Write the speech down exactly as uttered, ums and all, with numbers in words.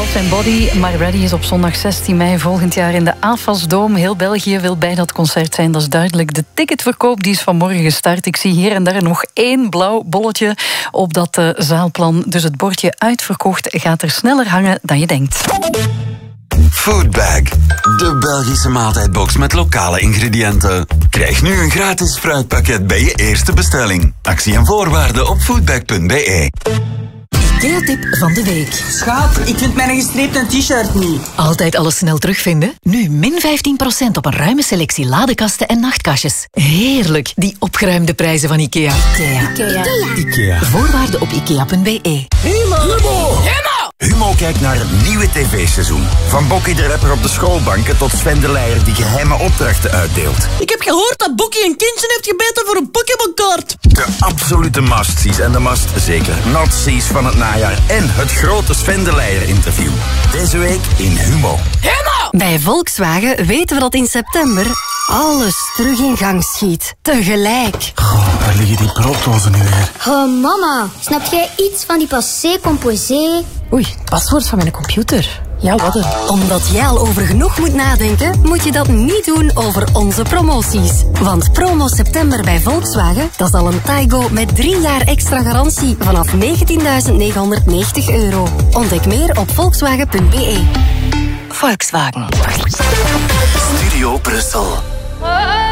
House and Body. My Ready is op zondag zestien mei volgend jaar in de A F A S Dome. Heel België wil bij dat concert zijn, dat is duidelijk. De ticketverkoop die is vanmorgen gestart. Ik zie hier en daar nog één blauw bolletje op dat uh, zaalplan. Dus het bordje uitverkocht gaat er sneller hangen dan je denkt. Foodbag, de Belgische maaltijdbox met lokale ingrediënten. Krijg nu een gratis fruitpakket bij je eerste bestelling. Actie en voorwaarden op foodbag punt b e. IKEA-tip van de week. Schat, ik vind mijn gestreepte t-shirt niet. Altijd alles snel terugvinden? Nu min vijftien procent op een ruime selectie ladekasten en nachtkastjes. Heerlijk, die opgeruimde prijzen van IKEA. IKEA. IKEA. IKEA. Voorwaarden op ikea punt b e. Humo! Humo! Humo kijkt naar het nieuwe tv-seizoen. Van Bokkie de rapper op de schoolbanken tot Sven de Leijer die geheime opdrachten uitdeelt. Ik heb gehoord dat Bokkie een kindje heeft gebeten voor een Pokémon-kaart. De absolute must-sees en de must zeker not-sees van het najaar en het grote Sven de Leijer interview. Deze week in Humo. Humo! Bij Volkswagen weten we dat in september alles terug in gang schiet. Tegelijk. Goh, waar liggen die brooddozen nu weer? Oh, mama, snap jij iets van die passé composé? Oei, het paswoord van mijn computer. Ja, wat een. Omdat jij al over genoeg moet nadenken, moet je dat niet doen over onze promoties. Want promo september bij Volkswagen, dat is al een Taigo met drie jaar extra garantie vanaf negentienduizend negenhonderdnegentig euro. Ontdek meer op volkswagen punt b e. Volkswagen. Studio Brussel.